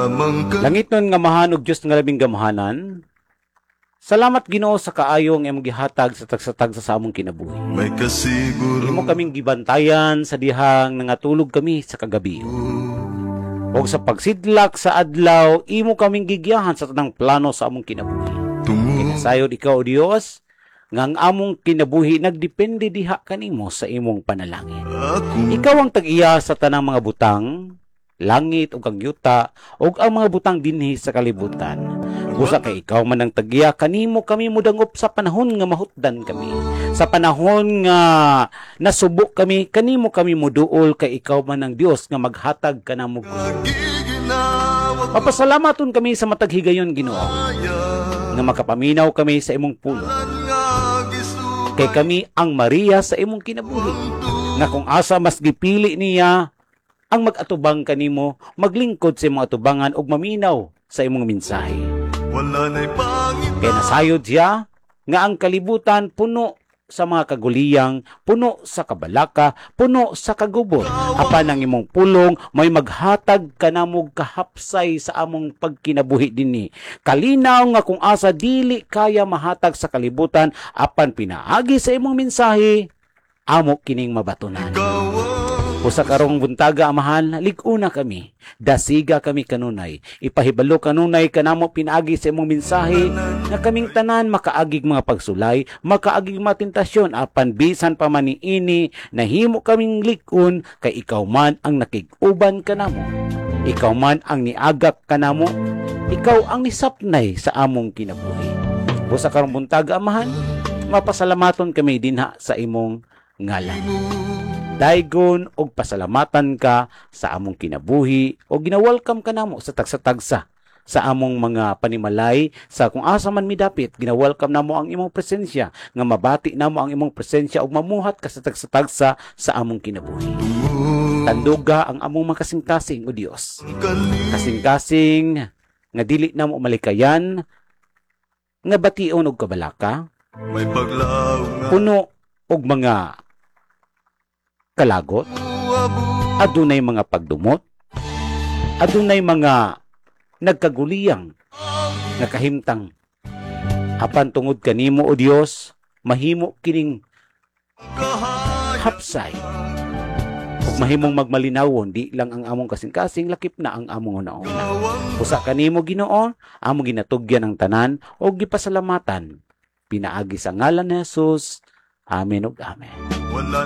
Langit nun nga mahan og Diyos nga labing gamhanan. Salamat Ginoo sa kaayo nga imong gihatag sa tagsatag sa among kinabuhi. May kasiguro Imo kaming gibantayan sa dihang nangatulog kami sa kagabi. O sa pagsidlak sa adlaw, imo kaming gigiyahan sa tanang plano sa among kinabuhi. Kinasayod ikaw, O Dios, nga ang among kinabuhi nagdepende diha kanimo sa imong panalangin. Ikaw ang tag-iya sa tanang mga butang, langit ug ang yuta ug ang mga butang dinhi sa kalibutan. Busa kay ikaw man ang tag-iya kanimo kami mudangop sa panahon nga mahutdan kami. Sa panahon nga nasubok kami, kanimo kami muduol kay ikaw man ang Dios nga maghatag kanamo. Mapasalamaton kami sa matag higayon, Ginoo, nga makapaminaw kami sa imong pulong. Kay kami ang Maria sa imong kinabuhi, nga kung asa mas gipili niya ang mag-atubang kanimo, maglingkod sa imong atubangan ug maminaw sa imong mensahe. Kaya nasayod siya nga ang kalibutan puno sa mga kaguliyang, puno sa kabalaka, puno sa kagubot. Apan ang imong pulong may maghatag kanamog kahapsay sa among pagkinabuhi dinhi. Kalinaw nga kung asa dili kaya mahatag sa kalibutan, apan pinaagi sa imong mensahe, amo kining mabatunan. Usa karong buntaga, Amahan, lig-una kami. Dasiga kami kanunay. Ipahibalo kanunay kanamo pinaagi sa imong mensahe na kaming tanan makaagig mga pagsulay, makaagig mga tentasyon, apan bisan pa man niini nahimo kaming lig-un kay ikaw man ang nakig-uban kanamo. Ikaw man ang niagak kanamo. Ikaw ang nisapnay sa among kinabuhi. Usa karong buntaga, Amahan, mapasalamaton kami dinha sa imong ngalan. Daygon og pasalamatan ka sa among kinabuhi o ginawelcome ka namo sa tagsa-tagsa sa among mga panimalay sa kung asa man midapit. Ginawelcome namo ang imong presensya, nga mabati namo ang imong presensya og mamuhat ka sa tagsa-tagsa sa among kinabuhi. Tanduga ang among makasing-kasing, O Dios, kasing-kasing nga dili namo malikayan, nga bation og kabalaka, puno og mga kalagot, adunay mga pagdumot, adunay mga nagkaguliyang, nakahimtang. Apan tungod kanimo, O Dios, mahimo kining hapsay, ug mahimong magmalinawon, di lang ang among kasing-kasing, lakip na ang among una-una. Usa kanimo, Ginoo, among ginatugyan ang tanan o gipasalamatan. Pinaagi sa ngalan ni Jesus. Amen ug amen.